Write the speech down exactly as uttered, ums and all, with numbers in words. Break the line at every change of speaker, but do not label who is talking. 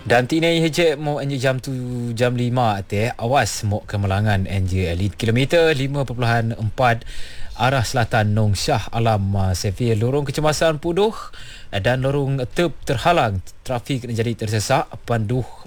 Dan tinai hejek mo enje jam tu jam lima teh awas mo kemalangan enje elit kilometer lima perpuluhan empat arah selatan Nong Shah Alam uh, severe lorong kecemasan puduh dan lorong tep terhalang trafik jadi tersesak panduh